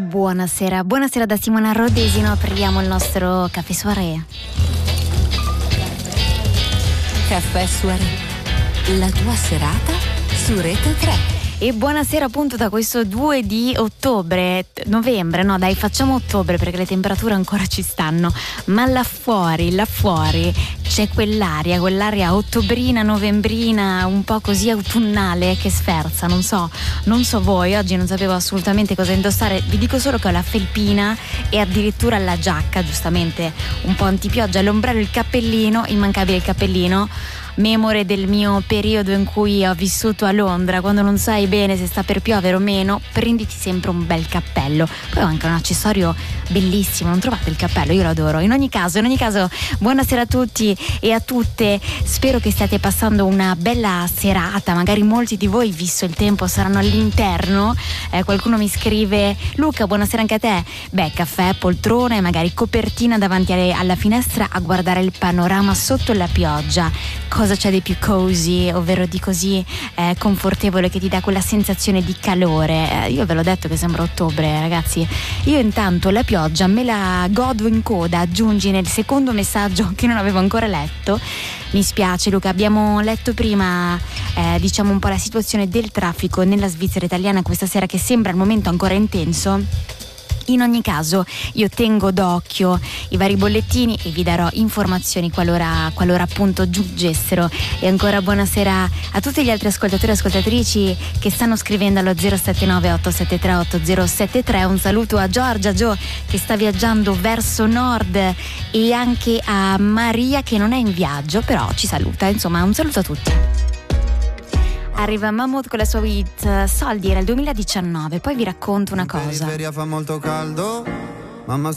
Buonasera, buonasera da Simona Rodesino, apriamo il nostro Caffè Soirée. Caffè Soirée, la tua serata su Rete 3. E buonasera appunto da questo 2 di novembre, no dai, facciamo ottobre perché le temperature ancora ci stanno, ma là fuori c'è quell'aria ottobrina, novembrina, un po' così autunnale che sferza, non so voi, oggi non sapevo assolutamente cosa indossare, vi dico solo che ho la felpina e addirittura la giacca, giustamente un po' antipioggia, l'ombrello, il cappellino, immancabile il cappellino, memore del mio periodo in cui ho vissuto a Londra, quando non sai bene se sta per piovere o meno, prenditi sempre un bel cappello. Poi ho anche un accessorio bellissimo, non trovate il cappello? Io lo adoro. In ogni caso, buonasera a tutti e a tutte, spero che stiate passando una bella serata, magari molti di voi, visto il tempo, saranno all'interno, qualcuno mi scrive: Luca, buonasera anche a te. Beh, caffè, poltrone, magari copertina davanti alla finestra a guardare il panorama sotto la pioggia. Cosa c'è di più cozy, ovvero di così confortevole, che ti dà quella sensazione di calore? Io ve l'ho detto che sembra ottobre, ragazzi. Io intanto la pioggia me la godo in coda. Aggiungi nel secondo messaggio che non avevo ancora letto. Mi spiace Luca, abbiamo letto prima diciamo un po' la situazione del traffico nella Svizzera italiana questa sera, che sembra al momento ancora intenso. In ogni caso io tengo d'occhio i vari bollettini e vi darò informazioni qualora appunto giungessero. E ancora buonasera a tutti gli altri ascoltatori e ascoltatrici che stanno scrivendo allo 079 873 8073. Un saluto a Giorgia che sta viaggiando verso nord, e anche a Maria che non è in viaggio però ci saluta. Insomma, un saluto a tutti. Arriva Mahmood con la sua hit Soldi, era il 2019. Poi vi racconto una cosa. In periferia fa molto caldo, mamma